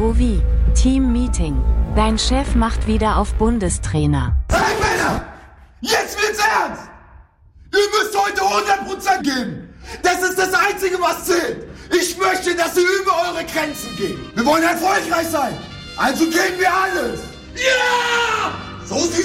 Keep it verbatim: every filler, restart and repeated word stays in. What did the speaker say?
Bowie, Team Meeting. Dein Chef macht wieder auf Bundestrainer. Hey Männer! Jetzt wird's ernst! Ihr müsst heute hundert Prozent geben! Das ist das Einzige, was zählt! Ich möchte, dass ihr über eure Grenzen geht! Wir wollen erfolgreich sein! Also geben wir alles! Ja! So sieht's